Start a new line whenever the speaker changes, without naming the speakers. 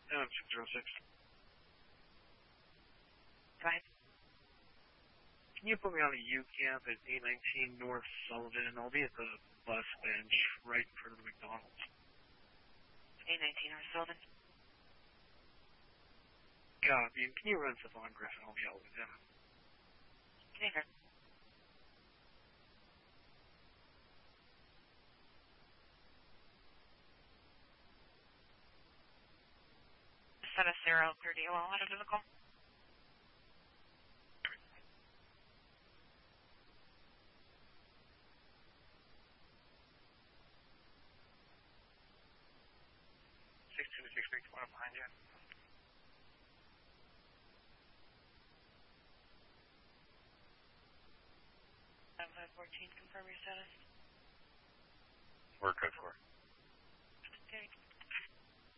606.
Fine.
Can you put me on a U-camp at 819 North Sullivan, and I'll be at the bus bench right in front of the McDonald's.
819 North Sullivan.
Copy. And can you run Savon Griffin? I'll be out with him.
Okay. Set a Sarah clear DOL out of physical.
Behind you.
7514, confirm your status.
We're good for it.